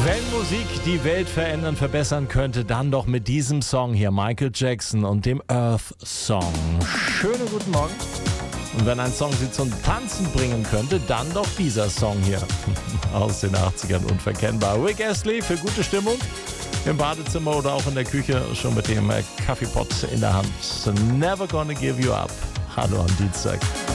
Wenn Musik die Welt verändern, verbessern könnte, dann doch mit diesem Song hier, Michael Jackson und dem Earth Song. Schönen guten Morgen. Und wenn ein Song Sie zum Tanzen bringen könnte, dann doch dieser Song hier aus den 80ern, unverkennbar. Rick Astley für gute Stimmung im Badezimmer oder auch in der Küche, schon mit dem Kaffeepot in der Hand. Never Gonna Give You Up. Hallo am Dienstag.